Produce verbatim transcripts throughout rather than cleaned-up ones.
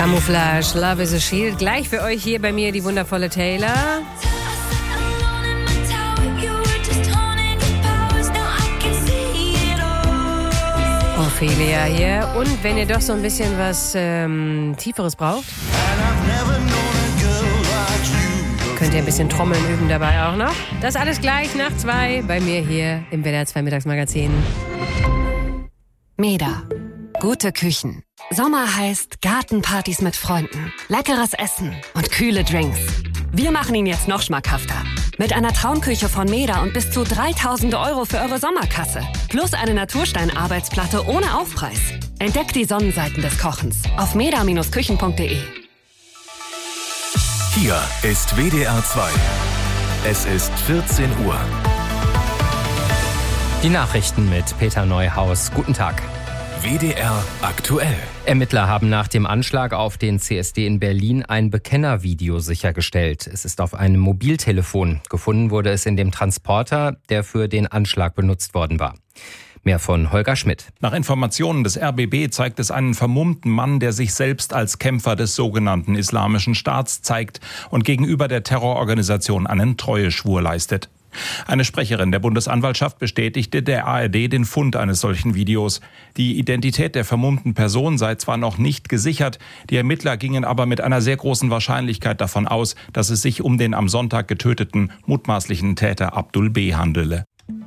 Camouflage, Love is a Shield. Gleich für euch hier bei mir die wundervolle Taylor. Ophelia hier. Und wenn ihr doch so ein bisschen was ähm, Tieferes braucht, könnt ihr ein bisschen Trommeln üben dabei auch noch. Das alles gleich nach zwei bei mir hier im W D R zwei Mittagsmagazin. Meda. Gute Küchen. Sommer heißt Gartenpartys mit Freunden, leckeres Essen und kühle Drinks. Wir machen ihn jetzt noch schmackhafter. Mit einer Traumküche von Meda und bis zu dreitausend Euro für eure Sommerkasse. Plus eine Naturstein-Arbeitsplatte ohne Aufpreis. Entdeckt die Sonnenseiten des Kochens auf meda Bindestrich küchen punkt de. Hier ist W D R zwei. Es ist vierzehn Uhr. Die Nachrichten mit Peter Neuhaus. Guten Tag. W D R aktuell. Ermittler haben nach dem Anschlag auf den C S D in Berlin ein Bekennervideo sichergestellt. Es ist auf einem Mobiltelefon. Gefunden wurde es in dem Transporter, der für den Anschlag benutzt worden war. Mehr von Holger Schmidt. Nach Informationen des R B B zeigt es einen vermummten Mann, der sich selbst als Kämpfer des sogenannten Islamischen Staats zeigt und gegenüber der Terrororganisation einen Treueschwur leistet. Eine Sprecherin der Bundesanwaltschaft bestätigte der A R D den Fund eines solchen Videos. Die Identität der vermummten Person sei zwar noch nicht gesichert, die Ermittler gingen aber mit einer sehr großen Wahrscheinlichkeit davon aus, dass es sich um den am Sonntag getöteten mutmaßlichen Täter Abdul B. handele.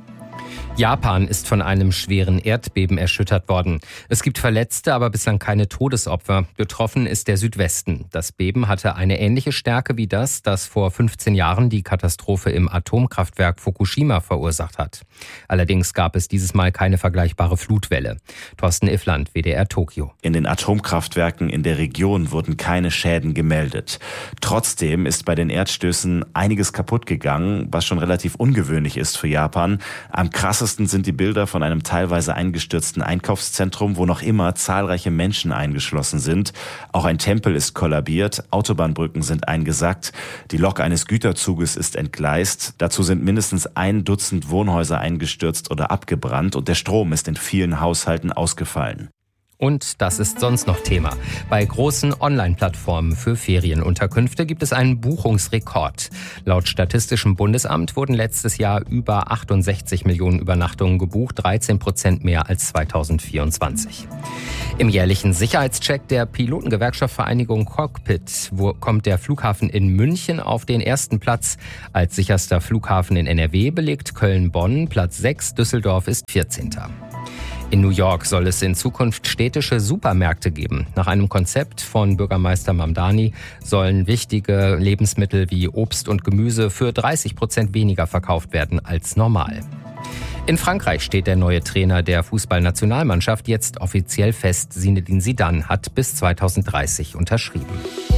Japan ist von einem schweren Erdbeben erschüttert worden. Es gibt Verletzte, aber bislang keine Todesopfer. Betroffen ist der Südwesten. Das Beben hatte eine ähnliche Stärke wie das, das vor fünfzehn Jahren die Katastrophe im Atomkraftwerk Fukushima verursacht hat. Allerdings gab es dieses Mal keine vergleichbare Flutwelle. Thorsten Iffland, W D R Tokio. In den Atomkraftwerken in der Region wurden keine Schäden gemeldet. Trotzdem ist bei den Erdstößen einiges kaputt gegangen, was schon relativ ungewöhnlich ist für Japan. Am krassesten sind die Bilder von einem teilweise eingestürzten Einkaufszentrum, wo noch immer zahlreiche Menschen eingeschlossen sind. Auch ein Tempel ist kollabiert, Autobahnbrücken sind eingesackt, die Lok eines Güterzuges ist entgleist. Dazu sind mindestens ein Dutzend Wohnhäuser eingestürzt oder abgebrannt und der Strom ist in vielen Haushalten ausgefallen. Und das ist sonst noch Thema. Bei großen Online-Plattformen für Ferienunterkünfte gibt es einen Buchungsrekord. Laut Statistischem Bundesamt wurden letztes Jahr über achtundsechzig Millionen Übernachtungen gebucht, dreizehn Prozent mehr als zweitausendvierundzwanzig. Im jährlichen Sicherheitscheck der Pilotengewerkschaftsvereinigung Cockpit wo kommt der Flughafen in München auf den ersten Platz. Als sicherster Flughafen in N R W belegt Köln-Bonn Platz sechs, Düsseldorf ist vierzehnter In New York soll es in Zukunft städtische Supermärkte geben. Nach einem Konzept von Bürgermeister Mamdani sollen wichtige Lebensmittel wie Obst und Gemüse für dreißig Prozent weniger verkauft werden als normal. In Frankreich steht der neue Trainer der Fußballnationalmannschaft jetzt offiziell fest. Zinedine Zidane hat bis zweitausenddreißig unterschrieben.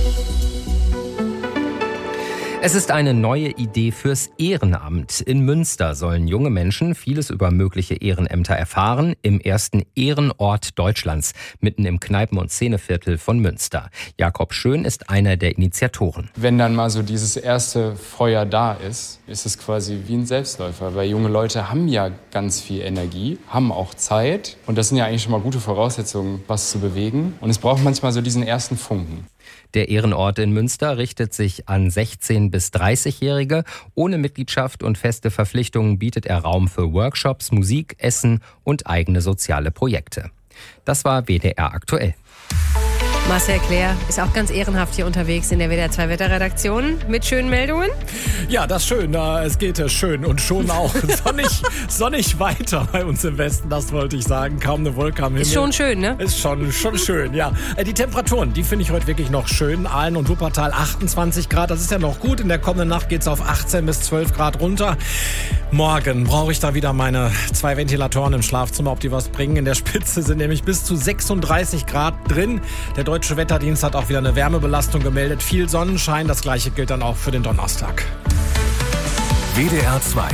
Es ist eine neue Idee fürs Ehrenamt. In Münster sollen junge Menschen vieles über mögliche Ehrenämter erfahren, im ersten Ehrenort Deutschlands, mitten im Kneipen- und Szeneviertel von Münster. Jakob Schön ist einer der Initiatoren. Wenn dann mal so dieses erste Feuer da ist, ist es quasi wie ein Selbstläufer, weil junge Leute haben ja ganz viel Energie, haben auch Zeit und das sind ja eigentlich schon mal gute Voraussetzungen, was zu bewegen. Und es braucht manchmal so diesen ersten Funken. Der Ehrenort in Münster richtet sich an sechzehn- bis dreißigjährige. Ohne Mitgliedschaft und feste Verpflichtungen bietet er Raum für Workshops, Musik, Essen und eigene soziale Projekte. Das war W D R aktuell. Marcel Claire ist auch ganz ehrenhaft hier unterwegs in der W D R zwei Wetterredaktion mit schönen Meldungen. Ja, das ist schön. Es geht schön und schon auch sonnig, sonnig weiter bei uns im Westen, das wollte ich sagen. Kaum eine Wolke am Himmel. Ist schon schön, ne? Ist schon, schon schön, ja. Die Temperaturen, die finde ich heute wirklich noch schön. Aalen und Wuppertal achtundzwanzig Grad, das ist ja noch gut. In der kommenden Nacht geht es auf achtzehn bis zwölf Grad runter. Morgen brauche ich da wieder meine zwei Ventilatoren im Schlafzimmer, ob die was bringen. In der Spitze sind nämlich bis zu sechsunddreißig Grad drin. Der Deutsche Deutsche Wetterdienst hat auch wieder eine Wärmebelastung gemeldet. Viel Sonnenschein, das gleiche gilt dann auch für den Donnerstag. W D R zwei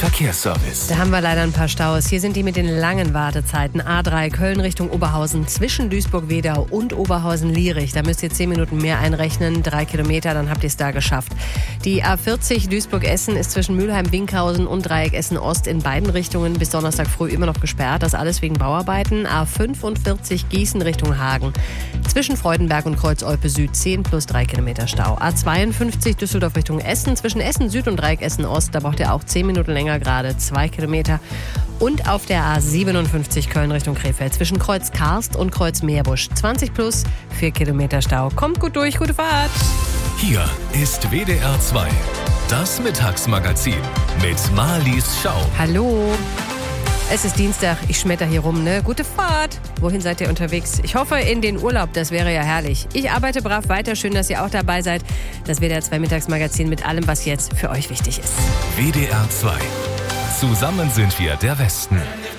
Verkehrsservice. Da haben wir leider ein paar Staus. Hier sind die mit den langen Wartezeiten. A drei Köln Richtung Oberhausen zwischen Duisburg-Wedau und Oberhausen-Lierich. Da müsst ihr zehn Minuten mehr einrechnen. Drei Kilometer, dann habt ihr es da geschafft. Die A vierzig Duisburg-Essen ist zwischen Mülheim-Winkhausen und Dreieck Essen-Ost in beiden Richtungen bis Donnerstag früh immer noch gesperrt. Das alles wegen Bauarbeiten. A fünfundvierzig Gießen Richtung Hagen. Zwischen Freudenberg und Kreuz-Olpe Süd zehn plus drei Kilometer Stau. A zweiundfünfzig Düsseldorf Richtung Essen. Zwischen Essen Süd und Dreieck Essen Ost. Da braucht ihr auch zehn Minuten länger gerade. zwei Kilometer. Und auf der A siebenundfünfzig Köln Richtung Krefeld. Zwischen Kreuz Karst und Kreuz Meerbusch. zwanzig plus vier Kilometer Stau. Kommt gut durch, gute Fahrt. Hier ist W D R zwei. Das Mittagsmagazin mit Marlies Schau. Hallo. Es ist Dienstag, ich schmetter hier rum, ne? Gute Fahrt. Wohin seid ihr unterwegs? Ich hoffe in den Urlaub, das wäre ja herrlich. Ich arbeite brav weiter, schön, dass ihr auch dabei seid. Das W D R zwei Mittagsmagazin mit allem, was jetzt für euch wichtig ist. W D R zwei. Zusammen sind wir der Westen.